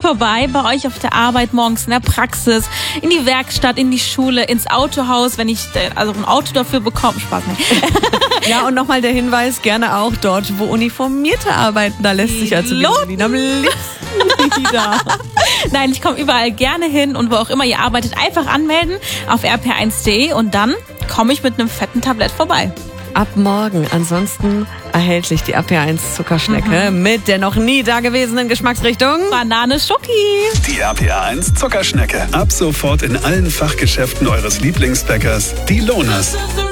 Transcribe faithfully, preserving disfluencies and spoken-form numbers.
vorbei bei euch auf der Arbeit, morgens in der Praxis, in die Werkstatt, in die Schule, ins Autohaus, wenn ich also ein Auto dafür bekomme. Spaß nicht. Ja, und nochmal der Hinweis, gerne auch dort, wo Uniformierte arbeiten. Da lässt sich also Berlin am liebsten wieder. Nein, ich komme überall gerne hin und wo auch immer ihr arbeitet, einfach anmelden auf r p eins punkt d e und dann komme ich mit einem fetten Tablett vorbei. Ab morgen. Ansonsten erhältlich die R P eins Zuckerschnecke mhm. mit der noch nie dagewesenen Geschmacksrichtung Banane Schoki. Die R P eins Zuckerschnecke. Ab sofort in allen Fachgeschäften eures Lieblingsbäckers, die Lohners.